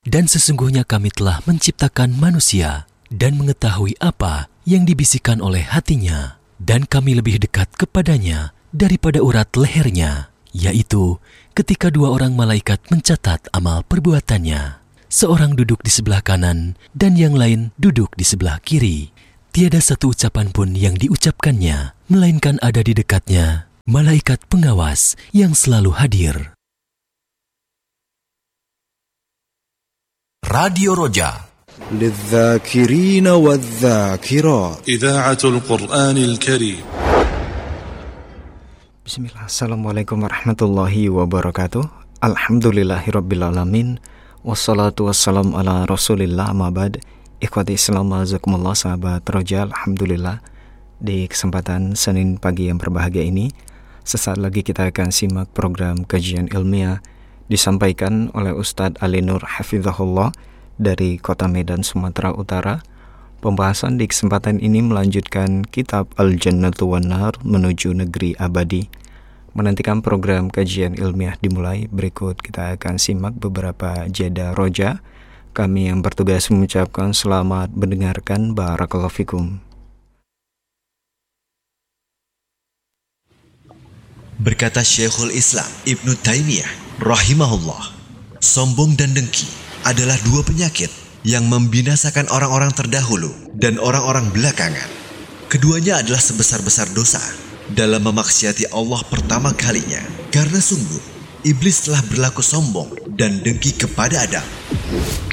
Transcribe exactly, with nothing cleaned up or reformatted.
Dan sesungguhnya kami telah menciptakan manusia dan mengetahui apa yang dibisikkan oleh hatinya. Dan kami lebih dekat kepadanya daripada urat lehernya, yaitu ketika dua orang malaikat mencatat amal perbuatannya. Seorang duduk di sebelah kanan dan yang lain duduk di sebelah kiri. Tiada satu ucapan pun yang diucapkannya, melainkan ada di dekatnya malaikat pengawas yang selalu hadir. Radio Roja للذاكرين والذاكرات إذاعة القرآن الكريم. Bismillah, Assalamualaikum warahmatullahi wabarakatuh. Alhamdulillahirrabbilalamin. Wassalatu wassalamu ala rasulillah ma'bad. Ikhwati Islam azakumullah, sahabat Roja. Alhamdulillah, di kesempatan Senin pagi yang berbahagia ini, sesaat lagi kita akan simak program kajian ilmiah disampaikan oleh Ustadz Ali Nur Hafizahullah dari Kota Medan, Sumatera Utara. Pembahasan di kesempatan ini melanjutkan kitab Al-Jannatu wan Nar menuju negeri abadi. Menantikan program kajian ilmiah dimulai, berikut kita akan simak beberapa jeda roja. Kami yang bertugas mengucapkan selamat mendengarkan. Barakallahu fikum. Berkata Syekhul Islam Ibnu Taimiyah rahimahullah, sombong dan dengki adalah dua penyakit yang membinasakan orang-orang terdahulu dan orang-orang belakangan. Keduanya adalah sebesar-besar dosa dalam memaksiati Allah pertama kalinya, karena sungguh iblis telah berlaku sombong dan dengki kepada Adam.